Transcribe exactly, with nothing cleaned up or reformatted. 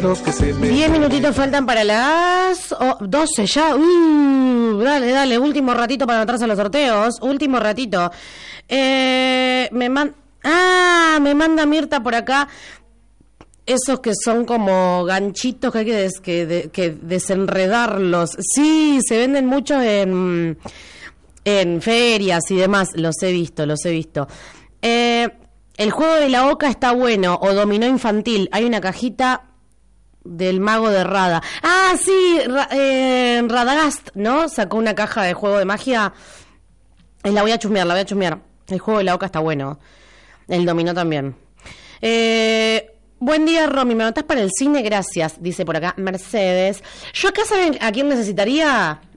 quiero que se me... Diez minutitos faltan para las oh, doce ya. Uh, dale, dale, último ratito para anotarse a los sorteos. Último ratito. Eh, me man... Ah, me manda Mirta por acá esos que son como ganchitos que hay que, des... que, de... que desenredarlos. Sí, se venden mucho en... en ferias y demás. Los he visto, los he visto. Eh... El juego de la oca está bueno, o dominó infantil. Hay una cajita del mago de Rada. Ah, sí, Ra- eh, Radagast, ¿no? Sacó una caja de juego de magia. Eh, la voy a chusmear, la voy a chusmear. El juego de la oca está bueno. El dominó también. Eh, buen día, Romy. ¿Me anotás para el cine? Gracias, dice por acá Mercedes. Yo acá, ¿saben a quién necesitaría?